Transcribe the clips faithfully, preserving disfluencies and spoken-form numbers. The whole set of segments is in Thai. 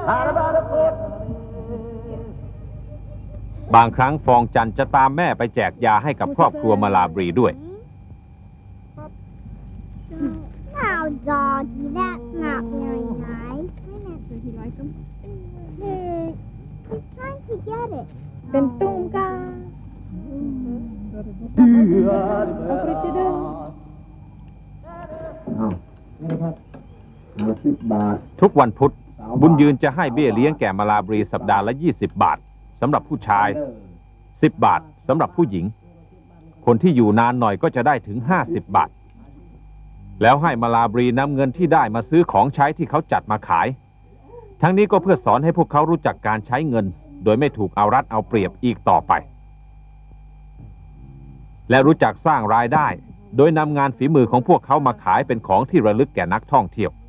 บางครั้งฟองจันจะตามแม่ไปแจกยาให้กับครอบครัวมาลาบรีด้วย Now, doggy, that's not very nice. So he like them? Hey, he's trying to get it. เป็นตุ้มกาเอาไปจะเดินอ้าวนี่ครับห้าสิบบาททุกวันพุธบุญยืนจะให้เบี้ยเลี้ยงแก่มาลาบรีสัปดาห์ละยี่สิบบาทสำหรับผู้ชายสิบบาทสำหรับผู้หญิงคนที่อยู่นานหน่อยก็จะได้ถึงห้าสิบบาทแล้วให้มาลาบรีนำเงินที่ได้มาซื้อของใช้ที่เขาจัดมาขายทั้งนี้ก็เพื่อสอนให้พวกเขารู้จักการใช้เงินโดยไม่ถูกเอารัดเอาเปรียบอีกต่อไปและรู้จักสร้างรายได้โดยนำงานฝีมือของพวกเขามาขายเป็นของที่ระลึกแก่นักท่องเที่ยว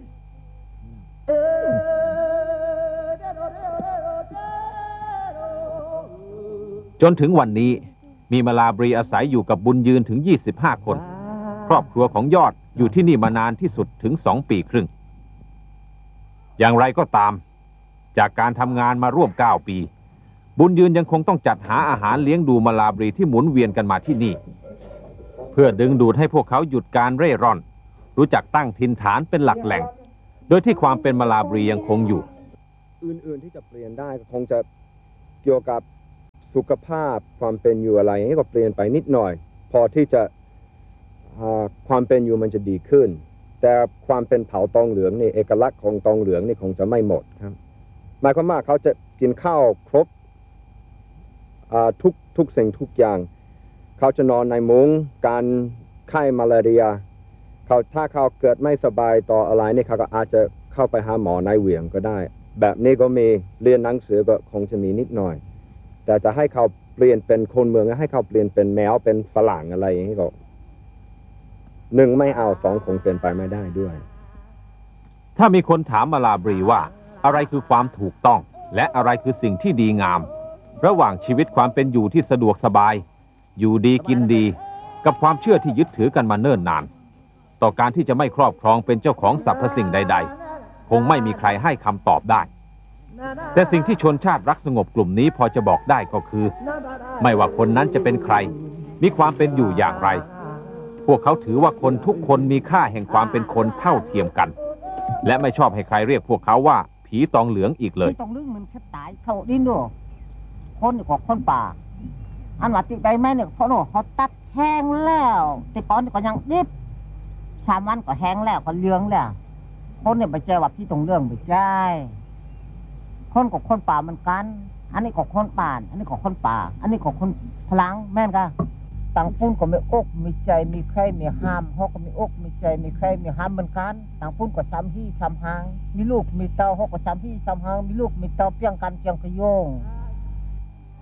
จนถึงวันนี้มีมาลาบรีอาศัยอยู่กับบุญยืนถึงยี่สิบห้าคนครอบครัวของยอดอยู่ที่นี่มานานที่สุดถึงสองปีครึ่งอย่างไรก็ตามจากการทำงานมาร่วมเก้าปีบุญยืนยังคงต้องจัดหาอาหารเลี้ยงดูมาลาบรีที่หมุนเวียนกันมาที่นี่เพื่อดึงดูดให้พวกเขาหยุดการเร่ร่อนรู้จักตั้งถิ่นฐานเป็นหลักแหล่งโดยที่ความเป็นมาลาบรียังคงอยู่อื่นๆที่จะเปลี่ยนได้ก็คงจะเกี่ยวกับสุขภาพความเป็นอยู่อะไรให้ก็เปลี่ยนไปนิดหน่อยพอที่จะความเป็นอยู่มันจะดีขึ้นแต่ความเป็นเผ่าตองเหลืองนี่เอกลักษณ์ของตองเหลืองนี่คงจะไม่หมดครับหมายความว่าเขาจะกินข้าวครบทุกทุกสิ่งทุกอย่างเขาจะนอนในมุ้งการไข้มาลาเรียเขาถ้าเขาเกิดไม่สบายต่ออะไรนี่เขาก็อาจจะเข้าไปหาหมอในเหวี่ยงก็ได้แบบนี้ก็มีเรียนหนังสือก็คงจะมีนิดหน่อยแต่จะให้เขาเปลี่ยนเป็นคนเมืองให้เขาเปลี่ยนเป็นแมวเป็นฝรั่งอะไรอย่างนี้ก็หนึ่งไม่เอาสองคงเป็นไปไม่ได้ด้วยถ้ามีคนถามมาลาบรีว่าอะไรคือความถูกต้องและอะไรคือสิ่งที่ดีงามระหว่างชีวิตความเป็นอยู่ที่สะดวกสบายอยู่ดีกินดีกับความเชื่อที่ยึดถือกันมาเนิ่นนานต่อการที่จะไม่ครอบครองเป็นเจ้าของสรรพสิ่งใดๆคงไม่มีใครให้คำตอบได้แต่สิ่งที่ชนชาติรักสงบกลุ่มนี้พอจะบอกได้ก็คือไม่ว่าคนนั้นจะเป็นใครมีความเป็นอยู่อย่างไรพวกเขาถือว่าคนทุกคนมีค่าแห่งความเป็นคนเท่าเทียมกันและไม่ชอบให้ใครเรียกพวกเขาว่าผีตองเหลืองอีกเลยผีตองเหลืองมันแค่ตายเขาดินด้วยคนนี่ของคนป่าอันว่าติดใบไม้เนี่ยเขาโน่เขาตัดแห้งแล้วแต่ตอนนี้ก็ยังดิบชามันก็แห้งแล้วก็เหลืองแล้วคนเนี่ยไปเจอว่าพี่ตองเหลืองไปใจคนกับคนป่ามันกันอันนี้ของคนป่าอันนี้ของคนป่าอันนี้ของคนพลังแม่นก็ต่างปุ้นก็มีอกมีใจมีใครมีห้ามเขาก็มีอกมีใจมีใครมีห้ามเหมือนกันต่างปุ้นก็ซ้ำที่ซ้ำหางมีลูกมีเต้าเขาก็ซ้ำที่ซ้ำหางมีลูกมีเต้าเพียงกันเพียงกระโยง